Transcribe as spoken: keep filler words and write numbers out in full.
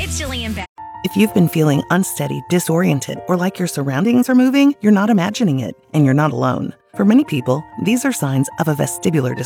it's Jillian Beck. If you've been feeling unsteady, disoriented, or like your surroundings are moving, you're not imagining it, and you're not alone. For many people, these are signs of a vestibular